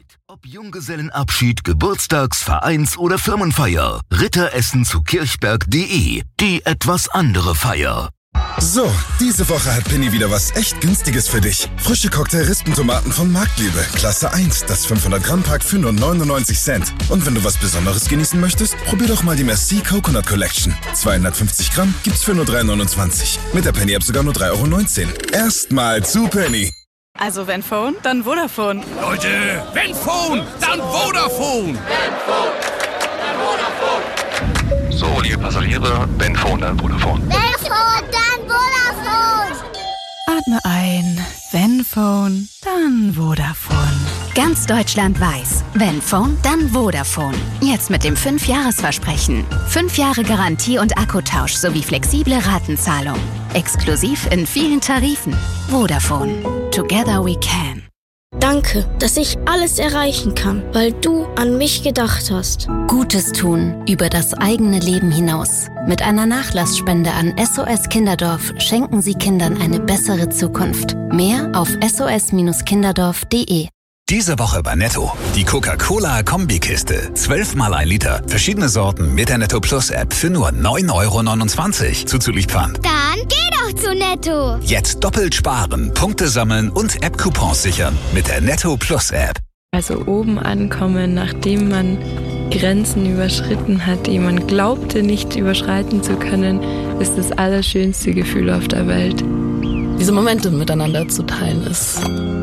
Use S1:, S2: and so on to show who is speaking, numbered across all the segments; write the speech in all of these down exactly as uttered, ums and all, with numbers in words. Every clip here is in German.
S1: Ob Junggesellenabschied, Geburtstags-, Vereins- oder Firmenfeier. Ritteressen zu kirchberg punkt de. Die etwas andere Feier.
S2: So, diese Woche hat Penny wieder was echt Günstiges für dich. Frische Cocktail-Rispentomaten von Marktliebe. Klasse eins, das fünfhundert Gramm Pack für nur neunundneunzig Cent. Und wenn du was Besonderes genießen möchtest, probier doch mal die Merci Coconut Collection. zweihundertfünfzig Gramm gibt's für nur drei neunundzwanzig. Mit der Penny-App sogar nur drei Euro neunzehn. Erstmal zu Penny.
S3: Also wenn Phone, dann Vodafone.
S4: Leute, wenn Phone, dann Vodafone.
S5: Wenn Phone, dann Vodafone.
S6: So, liebe Passagiere, wenn Phone, dann Vodafone.
S7: Wenn Phone, dann Vodafone.
S3: Atme ein. Wenn Phone, dann Vodafone.
S8: Ganz Deutschland weiß, wenn Phone, dann Vodafone. Jetzt mit dem fünf Jahres Versprechen. fünf Jahre Garantie und Akkutausch sowie flexible Ratenzahlung. Exklusiv in vielen Tarifen. Vodafone. Together we can.
S9: Danke, dass ich alles erreichen kann, weil du an mich gedacht hast.
S8: Gutes tun über das eigene Leben hinaus. Mit einer Nachlassspende an S O S Kinderdorf schenken Sie Kindern eine bessere Zukunft. Mehr auf s o s kinderdorf punkt de.
S10: Diese Woche bei Netto. Die Coca-Cola-Kombikiste. zwölf mal ein Liter. Verschiedene Sorten mit der Netto Plus App für nur neun Euro neunundzwanzig. Zuzüglich Pfand.
S7: Dann geh doch zu Netto.
S10: Jetzt doppelt sparen, Punkte sammeln und App-Coupons sichern mit der Netto Plus App.
S11: Also oben ankommen, nachdem man Grenzen überschritten hat, die man glaubte nicht überschreiten zu können, ist das allerschönste Gefühl auf der Welt.
S12: Diese Momente miteinander zu teilen ist...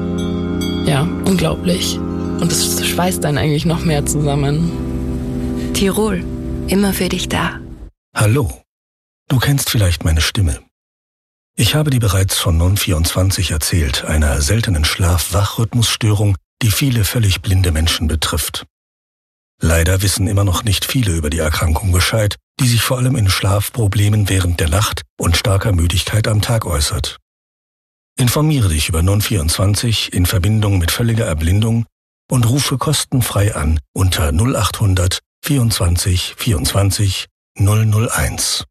S12: ja, unglaublich. Und es schweißt dann eigentlich noch mehr zusammen.
S11: Tirol, immer für dich da.
S13: Hallo, du kennst vielleicht meine Stimme. Ich habe dir bereits von Non vierundzwanzig erzählt, einer seltenen Schlaf-Wach-Rhythmusstörung, die viele völlig blinde Menschen betrifft. Leider wissen immer noch nicht viele über die Erkrankung Bescheid, die sich vor allem in Schlafproblemen während der Nacht und starker Müdigkeit am Tag äußert. Informiere dich über Non vierundzwanzig in Verbindung mit völliger Erblindung und rufe kostenfrei an unter null achthundert vierundzwanzig vierundzwanzig null null eins.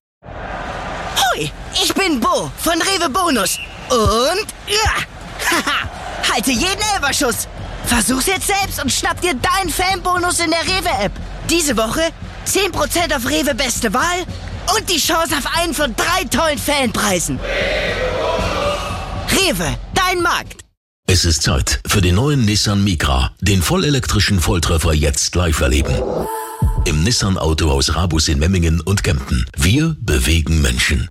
S14: Hoi, ich bin Bo von Rewe Bonus und ja, haha, halte jeden Elberschuss. Versuch's jetzt selbst und schnapp dir deinen Fanbonus in der Rewe-App. Diese Woche zehn Prozent auf Rewe Beste Wahl und die Chance auf einen von drei tollen Fanpreisen. Rewe, dein Markt.
S15: Es ist Zeit für den neuen Nissan Micra, den vollelektrischen Volltreffer jetzt live erleben. Im Nissan Autohaus Rabus in Memmingen und Kempten. Wir bewegen Menschen.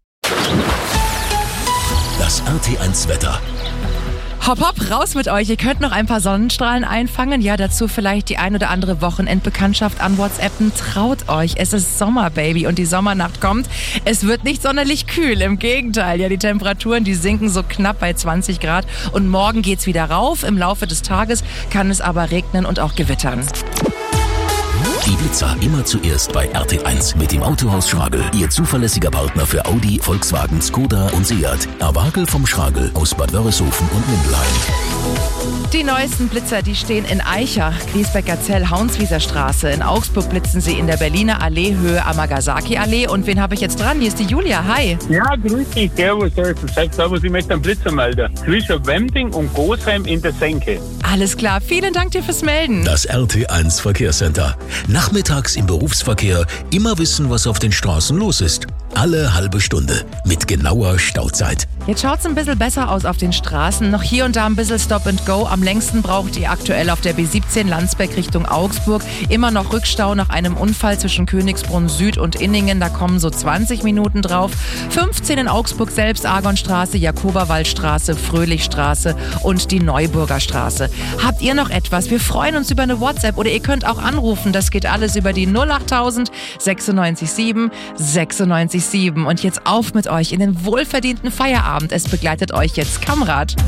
S15: Das R T eins Wetter.
S16: Hopp, hopp, raus mit euch. Ihr könnt noch ein paar Sonnenstrahlen einfangen. Ja, dazu vielleicht die ein oder andere Wochenendbekanntschaft an WhatsAppen. Traut euch, es ist Sommer, Baby, und die Sommernacht kommt. Es wird nicht sonderlich kühl, im Gegenteil. Ja, die Temperaturen, die sinken so knapp bei zwanzig Grad. Und morgen geht's wieder rauf. Im Laufe des Tages kann es aber regnen und auch gewittern.
S15: Die Blitzer immer zuerst bei R T eins mit dem Autohaus Schragel. Ihr zuverlässiger Partner für Audi, Volkswagen, Skoda und Seat. Erwagel vom Schragel aus Bad Wörishofen und Mindelheim.
S16: Die neuesten Blitzer, die stehen in Aichach, Griesbecker-Zell, Haunswieser Straße. In Augsburg blitzen sie in der Berliner Allee, Höhe Amagasaki-Allee. Und wen habe ich jetzt dran? Hier ist die Julia. Hi.
S17: Ja, grüß dich. Servus. Sag servus, ich möchte einen Blitzer melden. Zwischen Wemding und Gosheim in der Senke.
S16: Alles klar. Vielen Dank dir fürs Melden.
S15: Das R T eins Verkehrscenter. Nachmittags im Berufsverkehr immer wissen, was auf den Straßen los ist. Alle halbe Stunde mit genauer Stauzeit.
S16: Jetzt schaut's ein bisschen besser aus auf den Straßen. Noch hier und da ein bisschen Stop and Go. Am längsten braucht ihr aktuell auf der B siebzehn Landsberg Richtung Augsburg. Immer noch Rückstau nach einem Unfall zwischen Königsbrunn Süd und Inningen. Da kommen so zwanzig Minuten drauf. fünfzehn in Augsburg selbst, Argonstraße, Jakoberwaldstraße, Fröhlichstraße und die Neuburger Straße. Habt ihr noch etwas? Wir freuen uns über eine WhatsApp oder ihr könnt auch anrufen. Das geht alles über die null achttausend sechsundneunzig sieben sechsundneunzig sieben. Und jetzt auf mit euch in den wohlverdienten Feierabend. Es begleitet euch jetzt Kamrat.